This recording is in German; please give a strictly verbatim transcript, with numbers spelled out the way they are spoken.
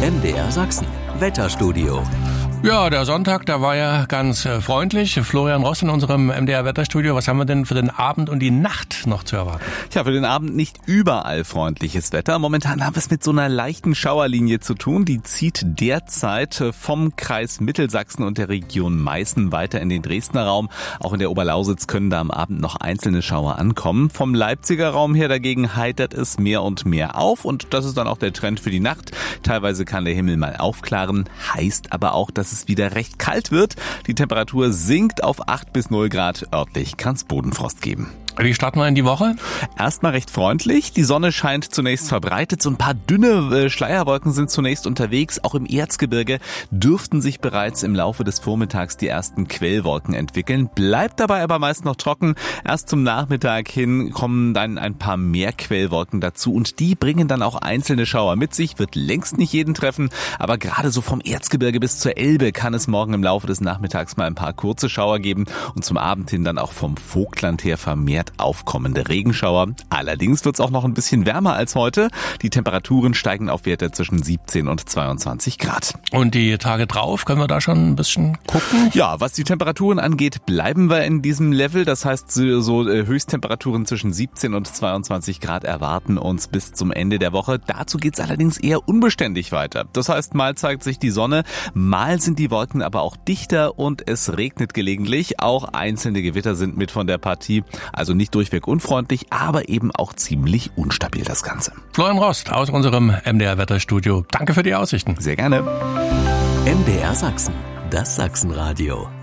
M D R Sachsen, Wetterstudio. Ja, der Sonntag, der war ja ganz äh, freundlich. Florian Ross in unserem M D R Wetterstudio. Was haben wir denn für den Abend und die Nacht noch zu erwarten? Tja, für den Abend nicht überall freundliches Wetter. Momentan haben wir es mit so einer leichten Schauerlinie zu tun. Die zieht derzeit vom Kreis Mittelsachsen und der Region Meißen weiter in den Dresdner Raum. Auch in der Oberlausitz können da am Abend noch einzelne Schauer ankommen. Vom Leipziger Raum her dagegen heitert es mehr und mehr auf. Und das ist dann auch der Trend für die Nacht. Teilweise kann der Himmel mal aufklaren. Heißt aber auch, dass es wieder recht kalt wird. Die Temperatur sinkt auf acht bis null Grad. Örtlich kann es Bodenfrost geben. Wie starten wir in die Woche? Erstmal recht freundlich. Die Sonne scheint zunächst verbreitet. So ein paar dünne Schleierwolken sind zunächst unterwegs. Auch im Erzgebirge dürften sich bereits im Laufe des Vormittags die ersten Quellwolken entwickeln. Bleibt dabei aber meist noch trocken. Erst zum Nachmittag hin kommen dann ein paar mehr Quellwolken dazu. Und die bringen dann auch einzelne Schauer mit sich. Wird längst nicht jeden treffen. Aber gerade so vom Erzgebirge bis zur Elbe kann es morgen im Laufe des Nachmittags mal ein paar kurze Schauer geben. Und zum Abend hin dann auch vom Vogtland her vermehrt aufkommende Regenschauer. Allerdings wird es auch noch ein bisschen wärmer als heute. Die Temperaturen steigen auf Werte zwischen siebzehn und zweiundzwanzig Grad. Und die Tage drauf, können wir da schon ein bisschen gucken? Ja, was die Temperaturen angeht, bleiben wir in diesem Level. Das heißt, so Höchsttemperaturen zwischen siebzehn und zweiundzwanzig Grad erwarten uns bis zum Ende der Woche. Dazu geht es allerdings eher unbeständig weiter. Das heißt, mal zeigt sich die Sonne, mal sind die Wolken aber auch dichter und es regnet gelegentlich. Auch einzelne Gewitter sind mit von der Partie. Also nicht durchweg unfreundlich, aber eben auch ziemlich unstabil das Ganze. Florian Rost aus unserem M D R Wetterstudio. Danke für die Aussichten. Sehr gerne. M D R Sachsen, das Sachsenradio.